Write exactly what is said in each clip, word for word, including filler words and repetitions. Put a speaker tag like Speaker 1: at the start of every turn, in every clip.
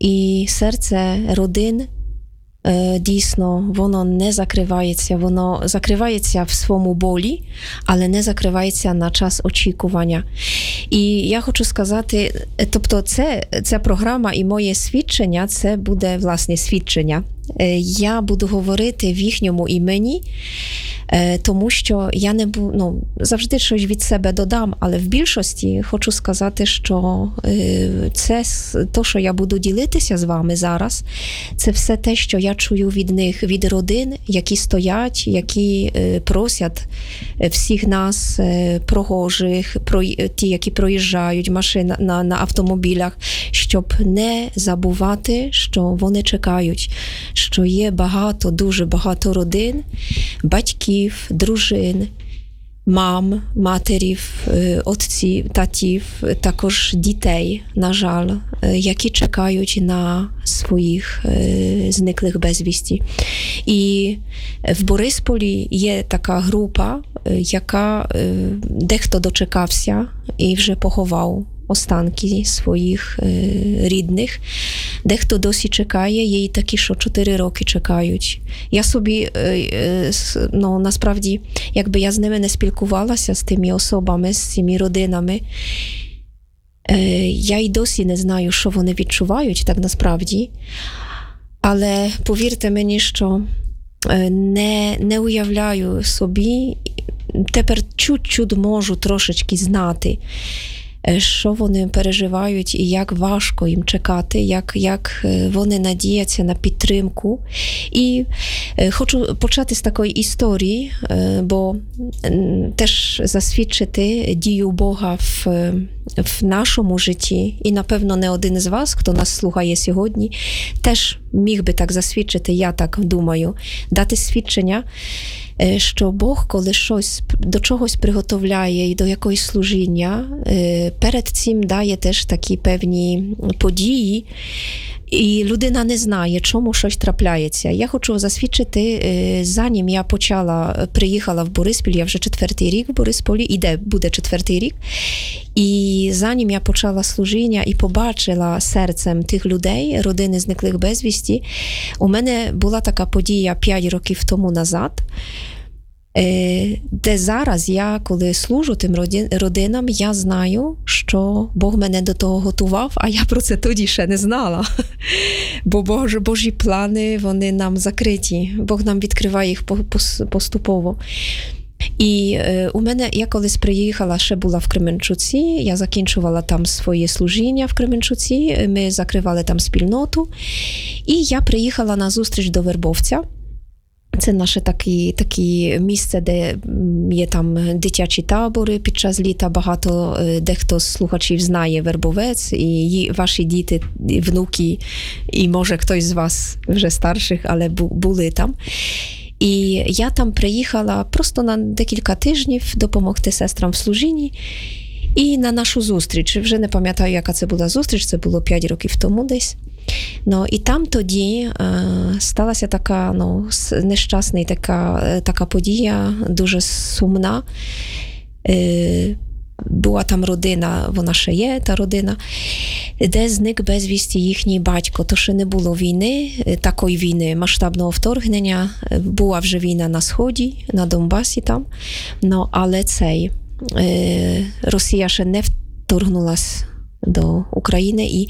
Speaker 1: і серце родин дійсно, воно не закривається, воно закривається в своєму болі, але не закривається на час очікування. І я хочу сказати, тобто це, ця програма і моє свідчення, це буде власне свідчення. Я буду говорити в їхньому імені, тому що я не бу, ну, завжди щось від себе додам, але в більшості хочу сказати, що це то, що я буду ділитися з вами зараз, це все те, що я чую від них, від родин, які стоять, які просять всіх нас, прохожих, ті, які проїжджають машин, на, на автомобілях, щоб не забувати, що вони чекають, що є багато, дуже багато родин, батьків, дружин, мам, матерів, отців, татів, також дітей, на жаль, які чекають на своїх зниклих безвісті. І в Борисполі є така група, яка дехто дочекався і вже поховав останки своїх е, рідних. Дехто досі чекає, є і такі, що чотири роки чекають. Я собі, е, е, ну, насправді, якби я з ними не спілкувалася, з тими особами, з цими родинами, е, я й досі не знаю, що вони відчувають, так насправді. Але повірте мені, що е, не, не уявляю собі, тепер чуть-чуть можу трошечки знати, що вони переживають і як важко їм чекати, як, як вони надіються на підтримку. І хочу почати з такої історії, бо теж засвідчити дію Бога в, в нашому житті. І, напевно, не один з вас, хто нас слухає сьогодні, теж міг би так засвідчити, я так думаю, дати свідчення, що Бог, коли щось до чогось приготовляє і до якогось служіння, перед цим дає теж такі певні події, і людина не знає, чому щось трапляється. Я хочу засвідчити, занім я почала, приїхала в Бориспіль, я вже четвертий рік в Борисполі, іде, буде четвертий рік, і занім я почала служіння і побачила серцем тих людей, родини зниклих безвісті, у мене була така подія п'ять років тому назад, де зараз я, коли служу тим родинам, я знаю, що Бог мене до того готував, а я про це тоді ще не знала. Бо Божі, Божі плани, вони нам закриті. Бог нам відкриває їх поступово. І е, у мене, я колись приїхала, ще була в Кременчуці, я закінчувала там своє служіння в Кременчуці, ми закривали там спільноту, і я приїхала на зустріч до Вербовця. Це наше такі, такі місце, де є там дитячі табори під час літа. Багато, дехто з слухачів знає Вербовець, і ваші діти, внуки, і може хтось з вас вже старших, але були там. І я там приїхала просто на декілька тижнів допомогти сестрам в служінні. І на нашу зустріч, вже не пам'ятаю, яка це була зустріч, це було п'ять років тому десь. Ну, і там тоді е, сталася така, ну, нещасна така, така подія, дуже сумна. Е, була там родина, вона ще є, та родина, де зник безвісті їхній батько. То ще не було війни, такої війни, масштабного вторгнення. Була вже війна на Сході, на Донбасі там. Ну, але цей, е, Росія ще не вторгнулась до України, і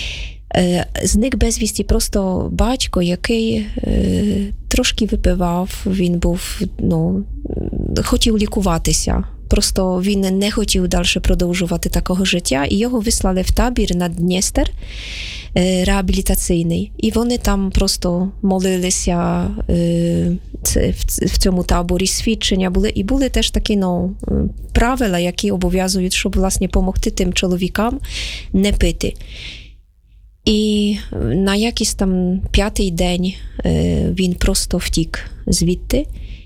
Speaker 1: зник безвісті просто батько, який е, трошки випивав, він був, ну, хотів лікуватися. Просто він не хотів далі продовжувати такого життя, і його вислали в табір на Дністер, е, реабілітаційний. І вони там просто молилися е, це, в, в цьому таборі, свідчення були. І були теж такі, ну, правила, які обов'язують, щоб, власне, допомогти тим чоловікам не пити. І на якийсь там п'ятий день він просто втік звідти.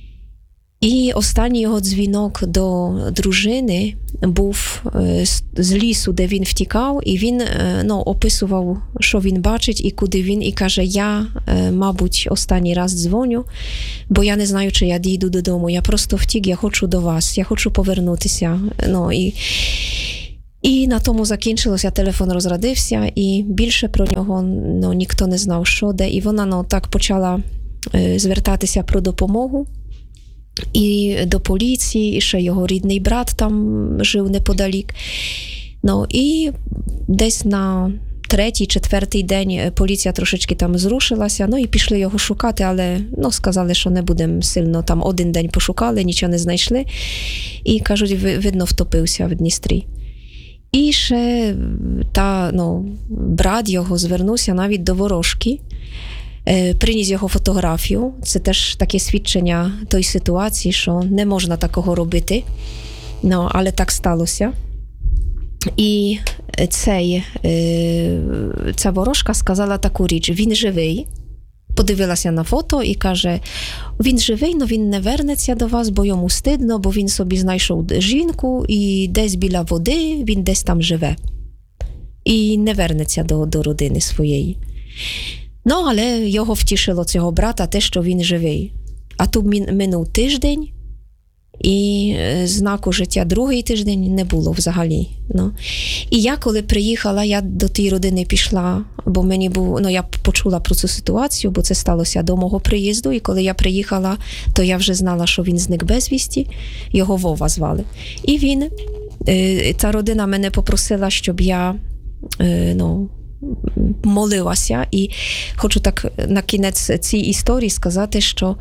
Speaker 1: І останній його дзвінок до дружини був з лісу, де він втікав, і він, ну, описував, що він бачить і куди він, і каже, я, мабуть, останній раз дзвоню, бо я не знаю, чи я дійду додому, я просто втік, я хочу до вас, я хочу повернутися. Ну, і... І на тому закінчилося, телефон розрядився, і більше про нього ну, ніхто не знав, що де. І вона ну, так почала е, звертатися про допомогу. І до поліції, і ще його рідний брат там жив неподалік. Ну, і десь на третій, четвертий день поліція трошечки там зрушилася, ну і пішли його шукати, але ну, сказали, що не будемо сильно, там один день пошукали, нічого не знайшли. І, кажуть, видно, втопився в Дністрі. І ще та, ну, брат його звернувся навіть до ворожки, приніс його фотографію. Це теж таке свідчення тої ситуації, що не можна такого робити. Ну, але так сталося. І цей, ця ворожка сказала таку річ: він живий. Подивилася на фото і каже: він живий, але він не вернеться до вас, бо йому стидно, бо він собі знайшов жінку і десь біля води, він десь там живе. І не вернеться до, до родини своєї. Ну, але його втішило, цього брата, те, що він живий. А тут минув тиждень, і знаку життя другий тиждень не було взагалі. Ну. І я, коли приїхала, я до тієї родини пішла, бо мені був, ну, я почула про цю ситуацію, бо це сталося до мого приїзду, і коли я приїхала, то я вже знала, що він зник безвісті, його Вова звали. І він, ця родина мене попросила, щоб я, ну, молилася, і хочу так на кінець цієї історії сказати, що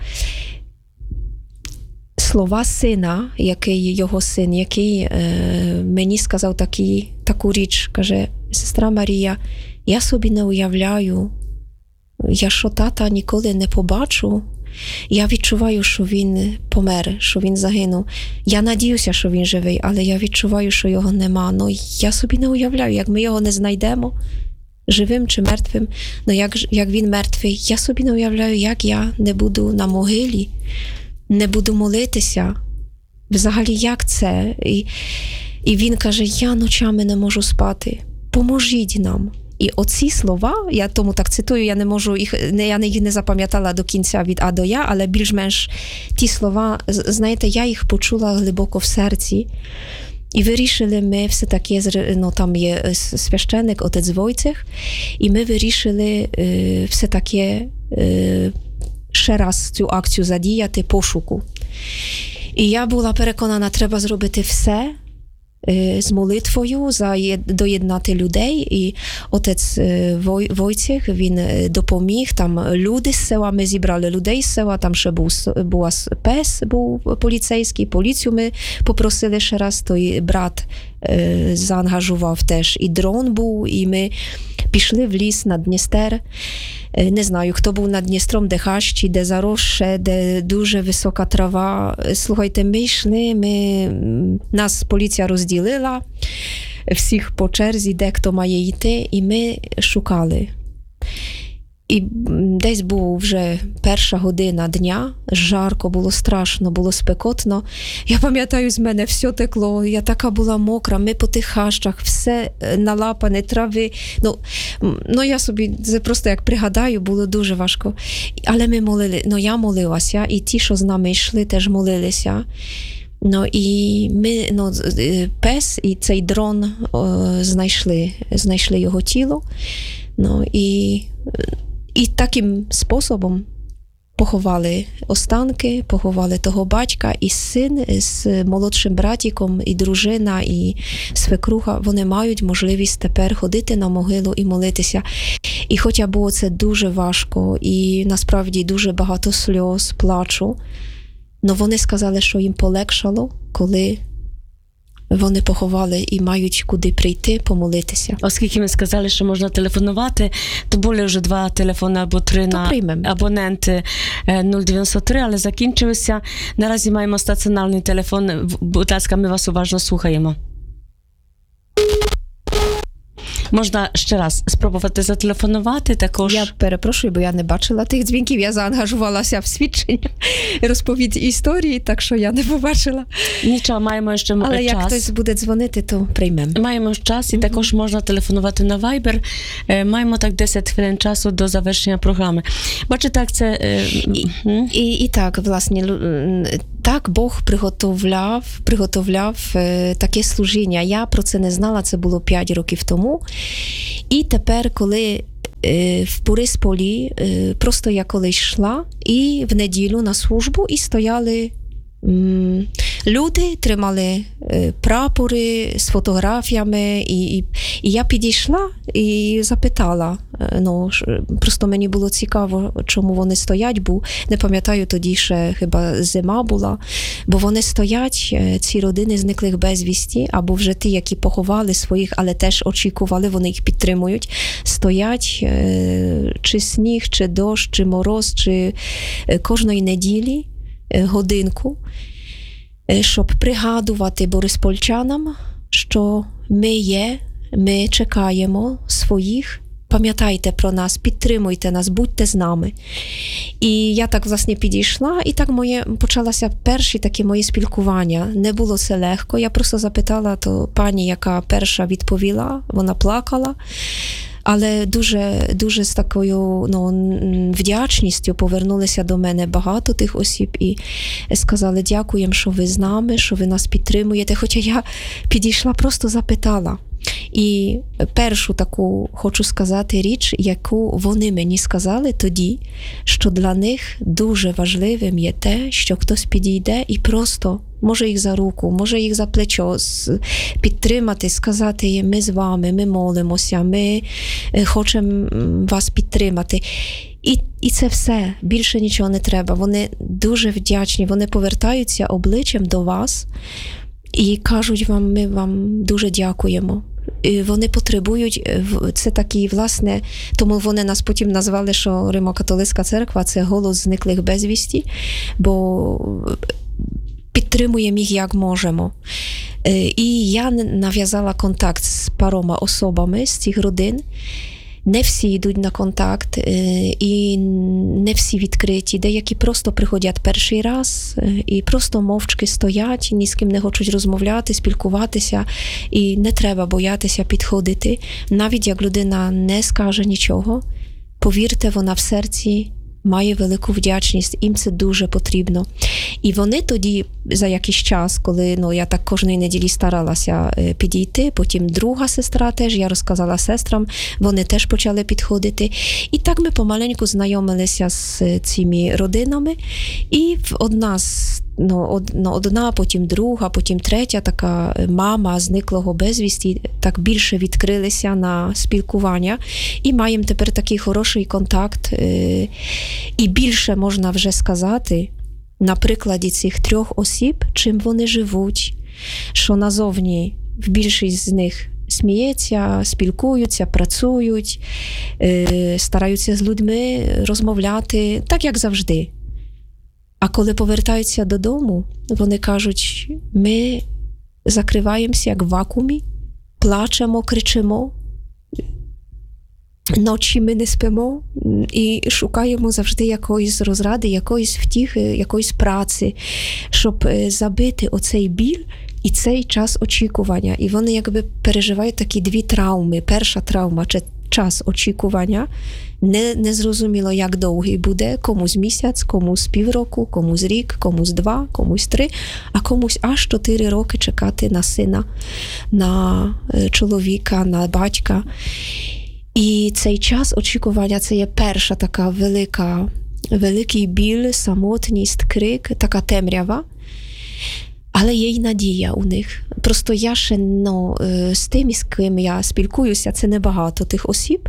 Speaker 1: слова сина, який його син, який е, мені сказав такі, таку річ, каже: сестра Марія, я собі не уявляю, я що тата ніколи не побачу, я відчуваю, що він помер, що він загинув. Я надіюся, що він живий, але я відчуваю, що його нема. Ну, я собі не уявляю, як ми його не знайдемо, живим чи мертвим. Ну, як, як він мертвий, я собі не уявляю, як я не буду на могилі, не буду молитися. Взагалі, як це? І, і він каже: я ночами не можу спати, поможіть нам. І оці слова, я тому так цитую, я не можу їх, я їх не запам'ятала до кінця від А до Я, але більш-менш ті слова, знаєте, я їх почула глибоко в серці. І вирішили ми все-таки, ну там є священник, отець Войцех, і ми вирішили е, все-таки е, ще раз цю акцію задіяти, пошуку. І я була переконана, треба зробити все е, з молитвою, доєднати людей. І отець Вой, Войцех, він допоміг, там люди з села, ми зібрали людей з села, там ще був, був пес, був поліцейський, поліцію ми попросили ще раз, той брат е, заангажував теж, і дрон був, і ми пішли в ліс на Дністер. Не знаю, хто був над Дністром, де хащі, де заросше, де дуже висока трава. Слухайте, ми йшли, ми... нас поліція розділила, всіх по черзі, де хто має йти, і ми шукали. І десь був вже перша година дня, жарко, було страшно, було спекотно. Я пам'ятаю, з мене все текло, я така була мокра, ми по тих хащах, все налапане, трави. Ну, ну я собі, це просто як пригадаю, було дуже важко. Але ми молили, ну я молилася, і ті, що з нами йшли, теж молилися. Ну, і ми, ну, пес і цей дрон о, знайшли, знайшли його тіло. Ну, і І таким способом поховали останки, поховали того батька, і син з молодшим братіком, і дружина, і свекруха, вони мають можливість тепер ходити на могилу і молитися. І хоча було це дуже важко, і насправді дуже багато сльоз, плачу, але вони сказали, що їм полегшало, коли вони поховали і мають куди прийти, помолитися.
Speaker 2: Оскільки ми сказали, що можна телефонувати, то були вже два телефони або три то на приймем. Абоненти нуль дев'яносто три, але закінчилися. Наразі маємо стаціонарний телефон. Будь ласка, ми вас уважно слухаємо. Можна ще раз спробувати зателефонувати також.
Speaker 1: Я перепрошую, бо я не бачила тих дзвінків, я заангажувалася в свідчення, розповідь історії, так що я не побачила.
Speaker 2: Нічого, маємо ще час.
Speaker 1: Але як хтось буде дзвонити, то приймемо.
Speaker 2: Маємо час і mm-hmm. також можна телефонувати на Viber. Маємо так десять хвилин часу до завершення програми. Бачите, як це...
Speaker 1: І, і, і так, власне, так Бог приготовляв, приготовляв е, таке служіння. Я про це не знала, це було п'ять років тому. І тепер, коли е, в Борисполі, е, просто я колись йшла і в неділю на службу, і стояли м, люди, тримали е, прапори з фотографіями, і, і, і я підійшла і запитала, ну, просто мені було цікаво, чому вони стоять, бо не пам'ятаю, тоді ще хіба зима була, бо вони стоять, ці родини зниклих безвісті, або вже ті, які поховали своїх, але теж очікували, вони їх підтримують, стоять, чи сніг, чи дощ, чи мороз, чи кожної неділі годинку, щоб пригадувати бориспольчанам, що ми є, ми чекаємо своїх, пам'ятайте про нас, підтримуйте нас, будьте з нами. І я так, власне, підійшла, і так моє, почалося перші такі мої спілкування. Не було це легко, я просто запитала то пані, яка перша відповіла, вона плакала, але дуже, дуже з такою ну, вдячністю повернулися до мене багато тих осіб і сказали, дякуємо, що ви з нами, що ви нас підтримуєте. Хоча я підійшла, просто запитала. І першу таку, хочу сказати, річ, яку вони мені сказали тоді, що для них дуже важливим є те, що хтось підійде і просто може їх за руку, може їх за плечо підтримати, сказати їм, ми з вами, ми молимося, ми хочемо вас підтримати. І, і це все, більше нічого не треба. Вони дуже вдячні, вони повертаються обличчям до вас і кажуть вам, ми вам дуже дякуємо. Вони потребують, це такі, власне, тому вони нас потім назвали, що Римо-католицька церква – це голос зниклих безвісті, бо підтримуємо їх як можемо. І я нав'язала контакт з парома особами з цих родин. Не всі йдуть на контакт і не всі відкриті. Деякі просто приходять перший раз і просто мовчки стоять, ні з ким не хочуть розмовляти, спілкуватися. І не треба боятися підходити. Навіть як людина не скаже нічого, повірте, вона в серці має велику вдячність, їм це дуже потрібно. І вони тоді за якийсь час, коли ну, я так кожної неділі старалася підійти, потім друга сестра теж, я розказала сестрам, вони теж почали підходити. І так ми помаленьку знайомилися з цими родинами. І одна з Ну, одна, потім друга, потім третя така мама зниклого безвісті так більше відкрилися на спілкування і маємо тепер такий хороший контакт. І більше можна вже сказати на прикладі цих трьох осіб, чим вони живуть, що назовні в більшість з них сміються, спілкуються, працюють, стараються з людьми розмовляти, так як завжди. А коли повертаються додому, вони кажуть, ми закриваємося як в вакуумі, плачемо, кричимо, ночі ми не спимо і шукаємо завжди якоїсь розради, якоїсь втіхи, якоїсь праці, щоб забити оцей біль і цей час очікування. І вони якби переживають такі дві травми. Перша травма – це час очікування. Не, не зрозуміло, як довгий буде, комусь місяць, комусь півроку, комусь рік, комусь два, комусь три, а комусь аж чотири роки чекати на сина, на чоловіка, на батька. І цей час очікування – це є перша така велика, великий біль, самотність, крик, така темрява. Але є й надія у них. Просто я ще ну, з тими, з ким я спілкуюся, це небагато тих осіб,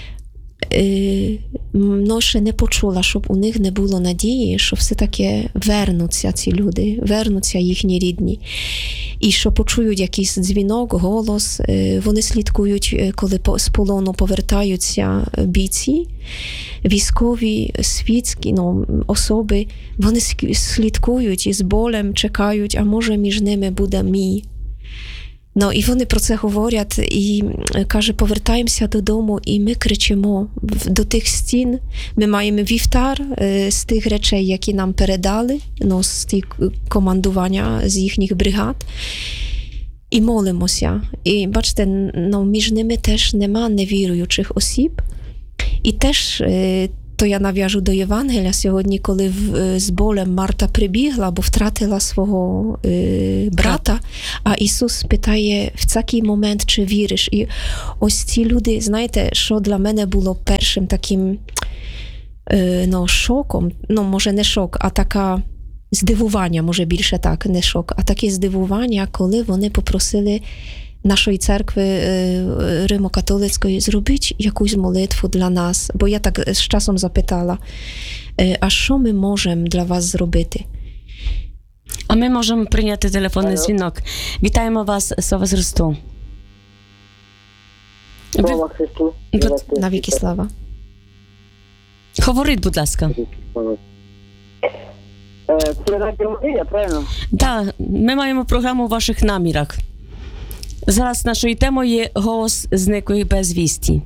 Speaker 1: ну, ще не почула, щоб у них не було надії, що все-таки вернуться ці люди, вернуться їхні рідні. І що почують якийсь дзвінок, голос, вони слідкують, коли з полону повертаються бійці, військові, світські ну, особи, вони слідкують і з болем чекають, а може між ними буде мій. Ну, і вони про це говорять, і, каже, повертаємося додому, і ми кричимо до тих стін. Ми маємо вівтар з тих речей, які нам передали, ну, з тих командування, з їхніх бригад. І молимося. І, бачите, ну, між ними теж нема невіруючих осіб. І теж, то я нав'яжу до Євангелія сьогодні, коли в, з болем Марта прибігла, бо втратила свого е, брата, а Ісус питає, в який момент чи віриш? І ось ці люди, знаєте, що для мене було першим таким е, ну, шоком, ну, може не шок, а така здивування, може більше так, не шок, а таке здивування, коли вони попросили нашої церкви Римо-католицької зробити якусь молитву для нас. Бо я так з часом запитала, а що ми можемо для вас зробити?
Speaker 2: А ми можемо прийняти телефонний дзвінок. Вітаємо вас, слава Христу.
Speaker 3: Слава Христу.
Speaker 1: Навіки слава.
Speaker 2: Говоріть, будь ласка.
Speaker 3: Це Радіо Марія, правильно?
Speaker 2: Так, ми маємо програму у ваших намірах. Зараз нашою темою є голос зниклої безвісті.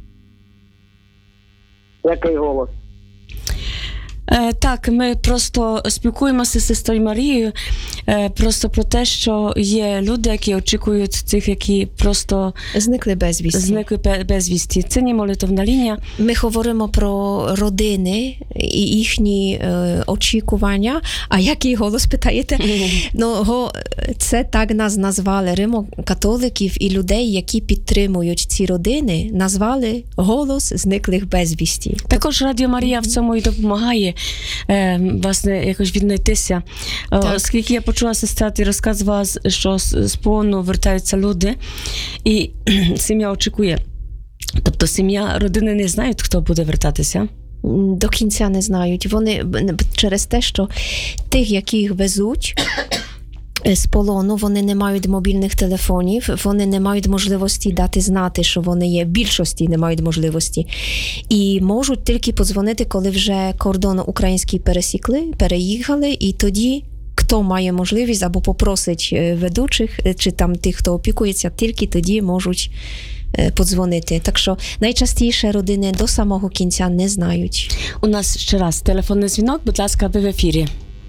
Speaker 3: Який голос?
Speaker 2: Е, так, ми просто спілкуємося з сестрою Марією е, просто про те, що є люди, які очікують цих, які просто
Speaker 1: зникли безвісті.
Speaker 2: Зникли безвісті. Це не молитовна лінія.
Speaker 1: Ми говоримо про родини і їхні е, очікування. А який голос, питаєте? Mm-hmm. Ну, го, це так нас назвали, римо-католиків і людей, які підтримують ці родини, назвали голос зниклих безвісті.
Speaker 2: Також Радіо Марія в цьому і допомагає Е, власне, якось віднайтися. Так. Оскільки я почула, сестра, ти розказувала, що з полону вертаються люди, і сім'я очікує. Тобто сім'я, родини не знають, хто буде вертатися?
Speaker 1: До кінця не знають. Вони через те, що тих, яких везуть з полону, вони не мають мобільних телефонів, вони не мають можливості дати знати, що вони є. В більшості не мають можливості. І можуть тільки подзвонити, коли вже кордон український пересікли, переїхали, і тоді хто має можливість або попросить ведучих, чи там тих, хто опікується, тільки тоді можуть подзвонити. Так що найчастіше родини до самого кінця не знають.
Speaker 2: У нас ще раз телефонний дзвінок, будь ласка, ви в ефірі.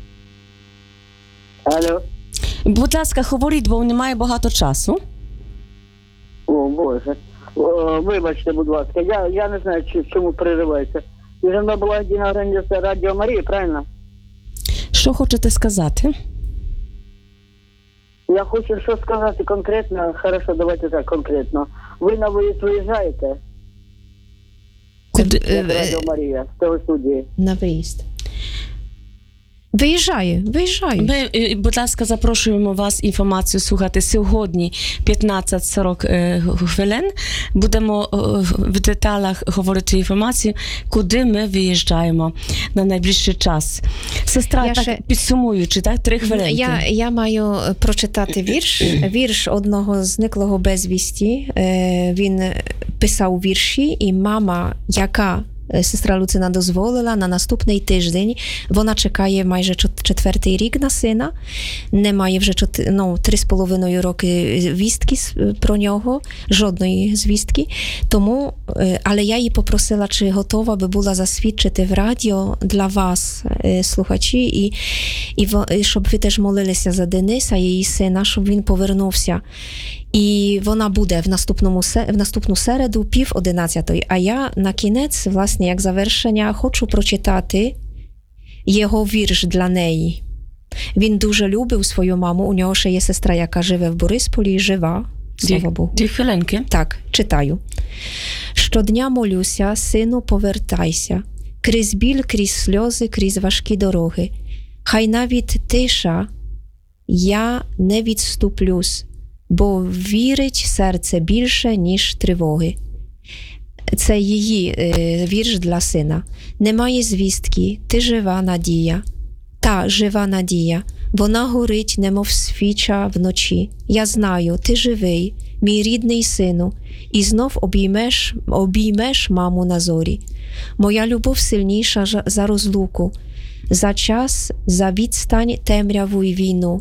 Speaker 3: Алло.
Speaker 2: Будь ласка, говоріть, бо немає багато часу.
Speaker 3: О, Боже. О, вибачте, будь ласка, я, я не знаю, чи, чому переривається. І вже була благодійна організація Радіо Марія, правильно?
Speaker 2: Що хочете сказати?
Speaker 3: Я хочу що сказати конкретно. Хорошо, давайте так, конкретно. Ви на виїзд виїжджаєте?
Speaker 2: Куди?
Speaker 3: Радіо Марія, з того студії.
Speaker 1: На виїзд. Виїжджаю, виїжджаю.
Speaker 2: Ми, будь ласка, запрошуємо вас інформацію слухати сьогодні п'ятнадцять сорок е, хвилин. Будемо е, в деталях говорити інформацію, куди ми виїжджаємо на найближчий час. Сестра,
Speaker 1: я
Speaker 2: так
Speaker 1: ще...
Speaker 2: підсумуючи, так, три хвилинки.
Speaker 1: Я, я маю прочитати вірш, вірш одного зниклого безвісті. Е, він писав вірші, і мама, яка сестра Люцина дозволила на наступний тиждень. Вона чекає майже четвертий рік на сина. Не має вже ну, три з половиною роки вістки про нього, жодної звістки. Тому, але я її попросила, чи готова би була засвідчити в радіо для вас, слухачі, і, і, і щоб ви теж молилися за Дениса, її сина, щоб він повернувся. І вона буде в наступному в наступну середу пів одинадцятої. А я на кінець, власне, як завершення, хочу прочитати його вірш для неї. Він дуже любив свою маму. У нього ще є сестра, яка живе в Борисполі, жива, слава Богу.
Speaker 2: Дві хвилинки.
Speaker 1: Так, читаю. Щодня молюся, сину, повертайся. Крізь біль, крізь сльози, крізь важкі дороги. Хай навіть тиша, я не відступлюсь, бо вірить серце більше, ніж тривоги. Це її е, вірш для сина. Немає звістки, ти жива надія. Та жива надія. Вона горить, немов свіча вночі. Я знаю, ти живий, мій рідний сину, і знов обіймеш, обіймеш маму на зорі. Моя любов сильніша за розлуку, за час, за відстань, темряву й війну.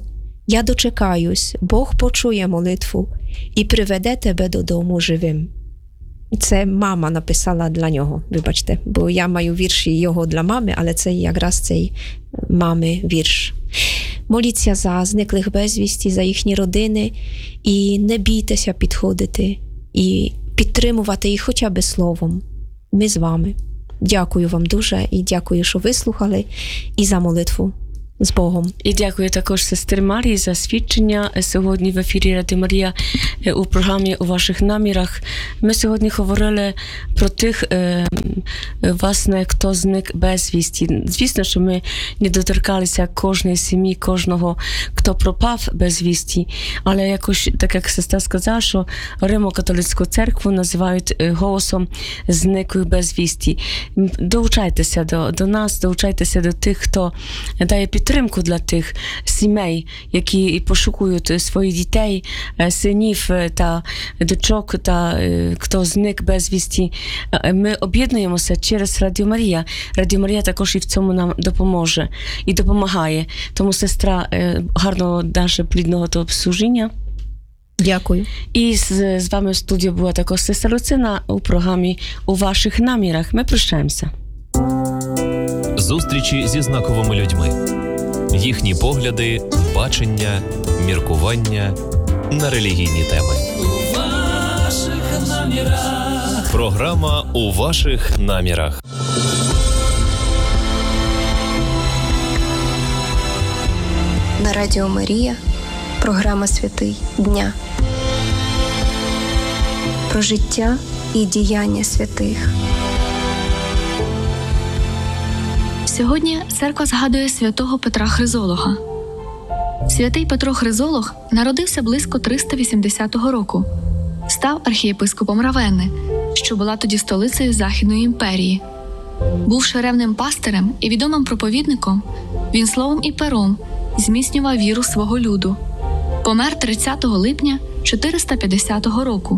Speaker 1: Я дочекаюсь, Бог почує молитву і приведе тебе додому живим. Це мама написала для нього, вибачте, бо я маю вірші його для мами, але це якраз цей мами вірш. Моліться за зниклих безвісті, за їхні родини і не бійтеся підходити і підтримувати їх хоча б словом. Ми з вами. Дякую вам дуже і дякую, що вислухали, і за молитву з Богом.
Speaker 2: І дякую також сестри Марії за свідчення сьогодні в ефірі Радіо Марія у програмі «У ваших намірах». Ми сьогодні говорили про тих, власне, хто зник безвісті. Звісно, що ми не доторкалися кожної сім'ї, кожного, хто пропав безвісті, але якось, так як сестра сказала, що Римо-католицьку церкву називають голосом зниклих безвісті. Долучайтеся до, до нас, долучайтеся до тих, хто дає підтримку для тих сімей, які пошукують своїх дітей, синів та дочок, та хто зник безвісті. Ми об'єднуємося через Радіо Марія. Радіо Марія також і в цьому нам допоможе і допомагає. Тому, сестра, гарного, наше плідного того служіння.
Speaker 1: Дякую.
Speaker 2: І з, з вами в студії була також сестра Люцина у програмі «У ваших намірах». Ми прощаємося.
Speaker 4: Зустрічі зі знаковими людьми. Їхні погляди, бачення, міркування на релігійні теми.
Speaker 5: У ваших намірах.
Speaker 4: Програма «У ваших намірах».
Speaker 6: На Радіо Марія програма «Святий дня». Про життя і діяння святих.
Speaker 7: Сьогодні церква згадує святого Петра Хризолога. Святий Петро Хризолог народився близько триста вісімдесятого року. Став архієпископом Равенни, що була тоді столицею Західної імперії. Бувши ревним пастирем і відомим проповідником, він словом і пером зміцнював віру свого люду. Помер тридцятого липня чотириста п'ятдесятого року.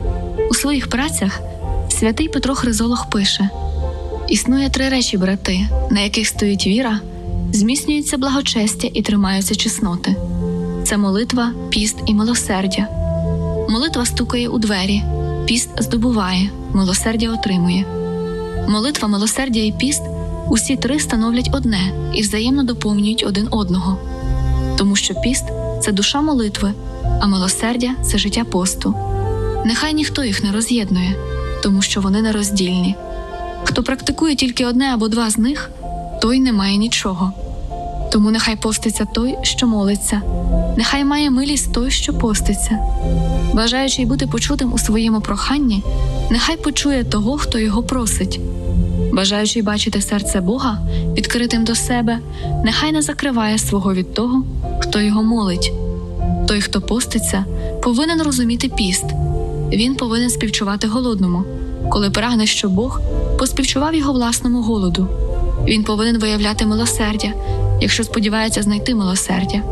Speaker 7: У своїх працях святий Петро Хризолог пише: «Існує три речі, брати, на яких стоїть віра, зміцнюється благочестя і тримаються чесноти. Це молитва, піст і милосердя. Молитва стукає у двері, піст здобуває, милосердя отримує. Молитва, милосердя і піст – усі три становлять одне і взаємно доповнюють один одного. Тому що піст – це душа молитви, а милосердя – це життя посту. Нехай ніхто їх не роз'єднує, тому що вони нероздільні. Хто практикує тільки одне або два з них, той не має нічого. Тому нехай поститься той, що молиться, нехай має милість той, що поститься. Бажаючи бути почутим у своєму проханні, нехай почує того, хто його просить. Бажаючи бачити серце Бога, відкритим до себе, нехай не закриває свого від того, хто його молить. Той, хто поститься, повинен розуміти піст. Він повинен співчувати голодному, коли прагне, щоб Бог поспівчував його власному голоду. Він повинен виявляти милосердя, якщо сподівається знайти милосердя.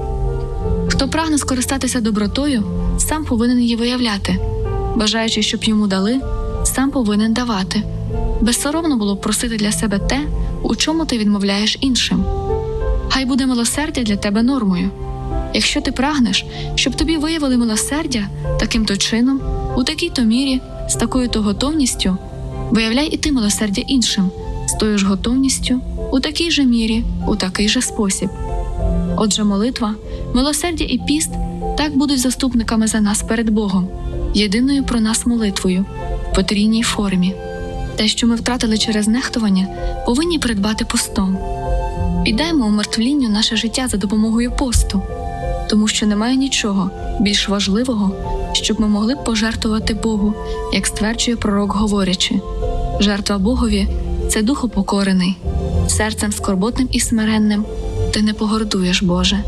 Speaker 7: Хто прагне скористатися добротою, сам повинен її виявляти. Бажаючи, щоб йому дали, сам повинен давати. Безсоромно було б просити для себе те, у чому ти відмовляєш іншим. Хай буде милосердя для тебе нормою. Якщо ти прагнеш, щоб тобі виявили милосердя таким-то чином, у такій-то мірі, з такою-то готовністю, виявляй і ти милосердя іншим, з тою ж готовністю, у такій же мірі, у такий же спосіб. Отже, молитва, милосердя і піст так будуть заступниками за нас перед Богом, єдиною про нас молитвою, в потрійній формі. Те, що ми втратили через нехтування, повинні придбати постом. Піддаймо умертвлінню наше життя за допомогою посту, тому що немає нічого більш важливого, щоб ми могли б пожертвувати Богу, як стверджує пророк, говорячи: «Жертва Богові – це дух упокорений, серцем скорботним і смиренним ти не погордуєш, Боже».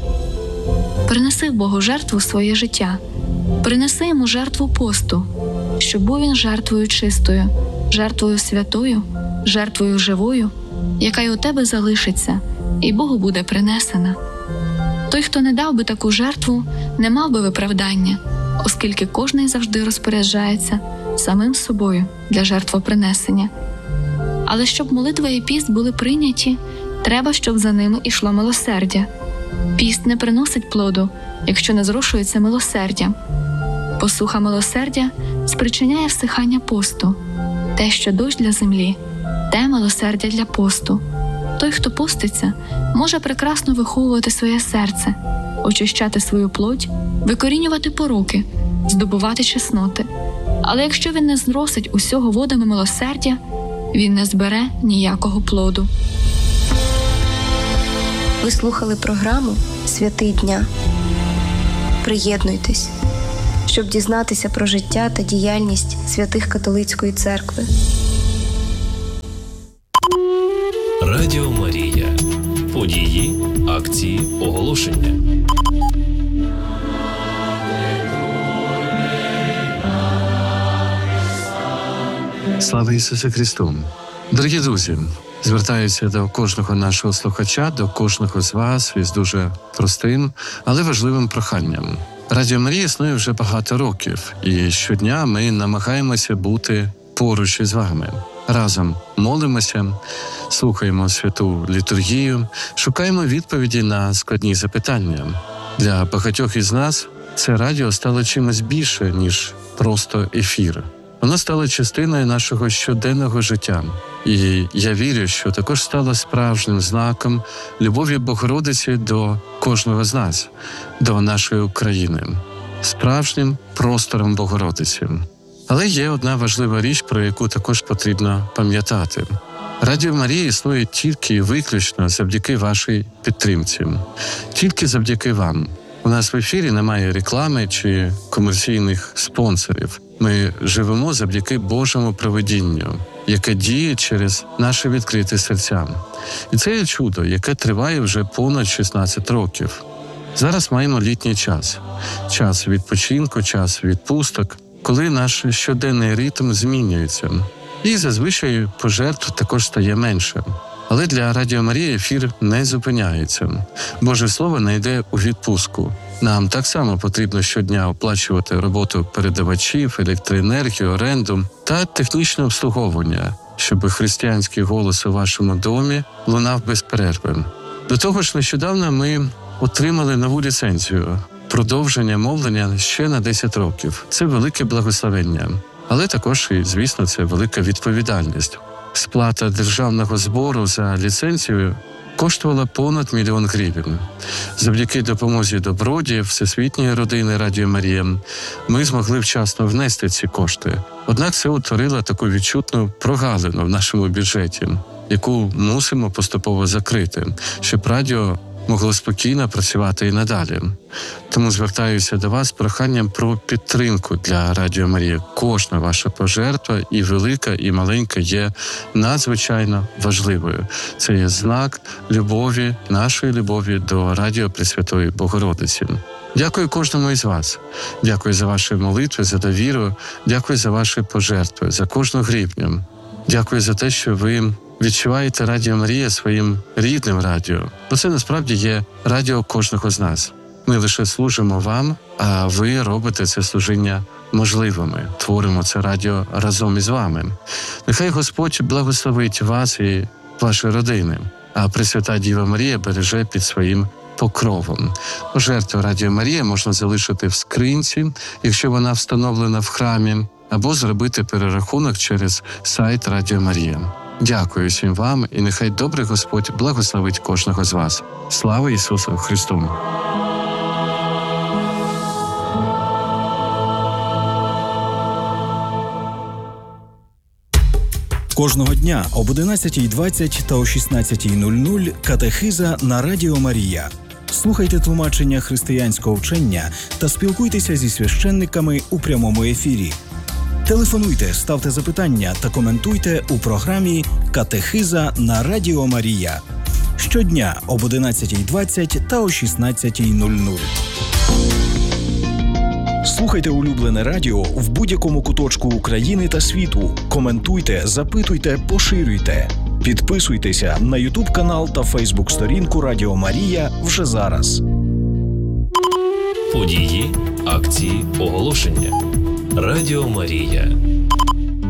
Speaker 7: Принеси Богу жертву своє життя, принеси йому жертву посту, щоб був він жертвою чистою, жертвою святою, жертвою живою, яка й у тебе залишиться, і Богу буде принесена. Той, хто не дав би таку жертву, не мав би виправдання, оскільки кожний завжди розпоряджається самим собою для жертвопринесення. Але щоб молитва і піст були прийняті, треба, щоб за ними йшло милосердя. Піст не приносить плоду, якщо не зрошується милосердя. Посуха милосердя спричиняє всихання посту. Те, що дощ для землі, те милосердя для посту. Той, хто поститься, може прекрасно виховувати своє серце, очищати свою плоть, викорінювати пороки, здобувати чесноти. Але якщо він не зросить усього водами милосердя, він не збере ніякого плоду.
Speaker 6: Ви слухали програму «Святий дня». Приєднуйтесь, щоб дізнатися про життя та діяльність святих католицької церкви.
Speaker 4: Радіо Марія. Події, акції, оголошення.
Speaker 8: Слава Ісусу Христу! Дорогі друзі, звертаюся до кожного нашого слухача, до кожного з вас із дуже простим, але важливим проханням. Радіо Марія існує вже багато років, і щодня ми намагаємося бути поруч із вами. Разом молимося, слухаємо святу літургію, шукаємо відповіді на складні запитання. Для багатьох із нас це радіо стало чимось більше, ніж просто ефір. Воно стало частиною нашого щоденного життя. І я вірю, що також стало справжнім знаком любові Богородиці до кожного з нас, до нашої України, справжнім простором Богородиці. Але є одна важлива річ, про яку також потрібно пам'ятати. Радіо Марія існує тільки і виключно завдяки вашій підтримці. Тільки завдяки вам. У нас в ефірі немає реклами чи комерційних спонсорів. Ми живемо завдяки Божому провидінню, яке діє через наші відкриті серця. І це є чудо, яке триває вже понад шістнадцять років. Зараз маємо літній час. Час відпочинку, час відпусток, коли наш щоденний ритм змінюється. І зазвичай пожертв також стає менше. Але для Радіо Марія ефір не зупиняється. Боже Слово не йде у відпустку. Нам так само потрібно щодня оплачувати роботу передавачів, електроенергію, оренду та технічне обслуговування, щоб християнський голос у вашому домі лунав без перерви. До того ж, нещодавно ми отримали нову ліцензію – продовження мовлення ще на десять років. Це велике благословення. Але також, і, звісно, це велика відповідальність. Сплата державного збору за ліцензію коштувала понад мільйон гривень. Завдяки допомозі добродіїв Всесвітньої родини Радіо Марія ми змогли вчасно внести ці кошти. Однак це утворило таку відчутну прогалину в нашому бюджеті, яку мусимо поступово закрити, щоб радіо могло спокійно працювати і надалі. Тому звертаюся до вас з проханням про підтримку для Радіо Марія. Кожна ваша пожертва, і велика, і маленька, є надзвичайно важливою. Це є знак любові, нашої любові до Радіо Пресвятої Богородиці. Дякую кожному із вас. Дякую за ваші молитви, за довіру. Дякую за ваші пожертви, за кожну гривню. Дякую за те, що ви відчуваєте Радіо Марія своїм рідним радіо. Бо це насправді є радіо кожного з нас. Ми лише служимо вам, а ви робите це служіння можливими. Творимо це радіо разом із вами. Нехай Господь благословить вас і ваші родини, а Пресвята Діва Марія береже під своїм покровом. Пожертву Радіо Марія можна залишити в скринці, якщо вона встановлена в храмі, або зробити перерахунок через сайт Радіо Марія. Дякую всім вам, і нехай добрий Господь благословить кожного з вас. Слава Ісусу Христу!
Speaker 9: Кожного дня об одинадцятій двадцять та о шістнадцятій нуль нуль катехиза на Радіо Марія. Слухайте тлумачення християнського вчення та спілкуйтеся зі священниками у прямому ефірі. Телефонуйте, ставте запитання та коментуйте у програмі «Катехиза на Радіо Марія». Щодня об одинадцятій двадцять та о шістнадцятій нуль нуль. Слухайте улюблене радіо в будь-якому куточку України та світу. Коментуйте, запитуйте, поширюйте. Підписуйтеся на ютуб-канал та фейсбук-сторінку Радіо Марія вже зараз.
Speaker 4: Події, акції, оголошення. Радіо Марія.